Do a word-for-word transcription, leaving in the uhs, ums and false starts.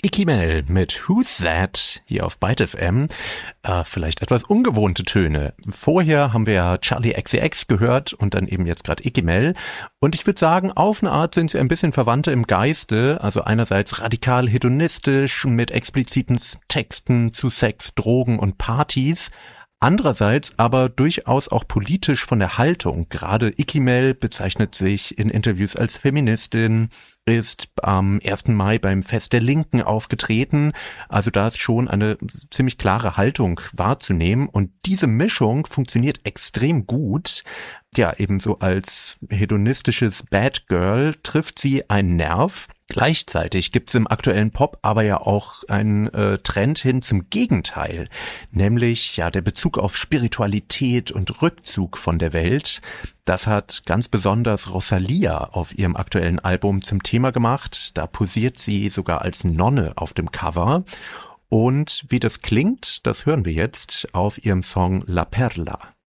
Icky Mel mit Who's That hier auf Byte F M. Äh, vielleicht etwas ungewohnte Töne. Vorher haben wir ja Charli X C X gehört und dann eben jetzt gerade Icky Mel. Und ich würde sagen, auf eine Art sind sie ein bisschen Verwandte im Geiste. Also einerseits radikal hedonistisch mit expliziten Texten zu Sex, Drogen und Partys. Andererseits aber durchaus auch politisch von der Haltung. Gerade Icky Mel bezeichnet sich in Interviews als Feministin, ist am ersten Mai beim Fest der Linken aufgetreten. Also da ist schon eine ziemlich klare Haltung wahrzunehmen. Und diese Mischung funktioniert extrem gut. Ja, ebenso als hedonistisches Bad Girl trifft sie einen Nerv. Gleichzeitig gibt es im aktuellen Pop aber ja auch einen äh, Trend hin zum Gegenteil, nämlich ja der Bezug auf Spiritualität und Rückzug von der Welt. Das hat ganz besonders Rosalia auf ihrem aktuellen Album zum Thema gemacht. Da posiert sie sogar als Nonne auf dem Cover. Und wie das klingt, das hören wir jetzt auf ihrem Song La Perla.